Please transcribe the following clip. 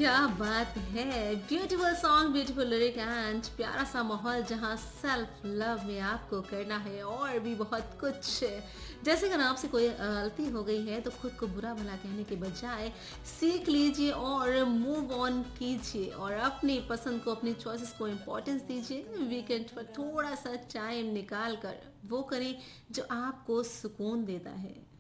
क्या बात है! Beautiful song, beautiful lyric and प्यारा सा माहौल जहाँ सेल्फ लव में आपको करना है और भी बहुत कुछ। जैसे अगर आपसे कोई गलती हो गई है तो खुद को बुरा भला कहने के बजाय सीख लीजिए और मूव ऑन कीजिए और अपनी पसंद को, अपनी चॉइसेस को इम्पोर्टेंस दीजिए। वीकेंड पर थोड़ा सा टाइम निकाल कर वो करें जो आपको सुकून देता है।